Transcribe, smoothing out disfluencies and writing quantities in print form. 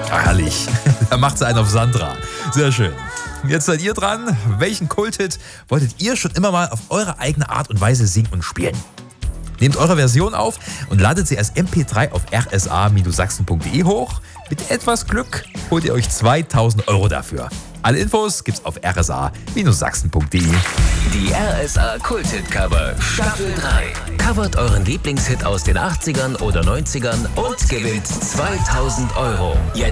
Herrlich. Da macht sie einen auf Sandra. Sehr schön. Jetzt seid ihr dran. Welchen Kulthit wolltet ihr schon immer mal auf eure eigene Art und Weise singen und spielen? Nehmt eure Version auf und ladet sie als MP3 auf rsa-sachsen.de hoch. Mit etwas Glück holt ihr euch 2000 € dafür. Alle Infos gibt's auf rsa-sachsen.de. Die RSA Kulthit Cover Staffel 3. Covert euren Lieblingshit aus den 80ern oder 90ern und gewinnt 2000 €.